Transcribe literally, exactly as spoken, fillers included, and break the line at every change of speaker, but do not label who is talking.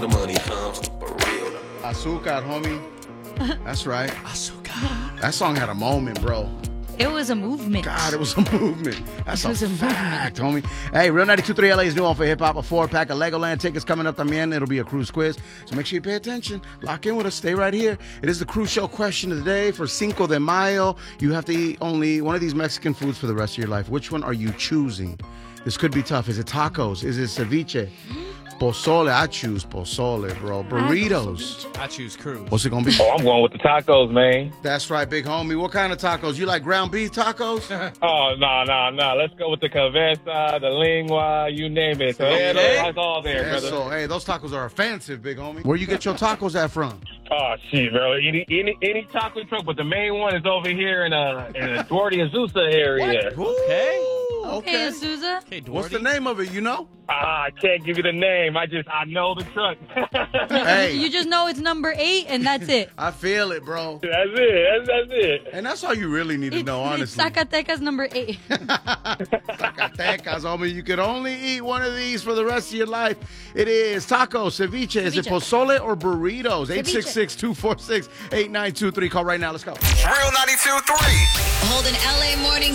The money comes for real.
Azúcar, homie. That's right. Azúcar. That song had a moment, bro.
It was a movement.
God, it was a movement. That's
It was
a,
a
fact, homie. Hey, Real ninety-two point three L A is new on for hip-hop. A four-pack of Legoland tickets coming up también. It'll be a cruise quiz. So make sure you pay attention. Lock in with us. Stay right here. It is the cruise show question of the day for Cinco de Mayo. You have to eat only one of these Mexican foods for the rest of your life. Which one are you choosing? This could be tough. Is it tacos? Is it ceviche? Pozole. I choose pozole, bro. Burritos.
I choose cruise.
What's it going to be?
Oh, I'm going with the tacos, man.
That's right, big homie. What kind of tacos? You like ground beef tacos?
Oh, no, no, no. Let's go with the cabeza, the lingua, you name it. So, yeah, that's all there,
Yeah,
brother.
so, hey, those tacos are offensive, big homie. Where you get your tacos at from?
Oh, shit, bro. Any any any taco truck, but the main one is over here in uh in the Duarte Azusa area.
Okay.
Okay, Azusa.
Okay,
What's the
Duarte.
name of it, you know?
Ah, I can't give you the name. I just I know the truck.
Hey.
You just know it's number eight, and that's it.
I feel it, bro.
That's it. That's, that's it.
And that's all you really need to
It's,
know,
it's
honestly.
Zacatecas number eight.
Zacatecas, homie. You could only eat one of these for the rest of your life. It is taco, ceviche. Is it
Ceviche.
pozole or burritos? eight six six, two four six, eight nine two three. Call right now. Let's go.
Real ninety-two point three.
Hold an L A morning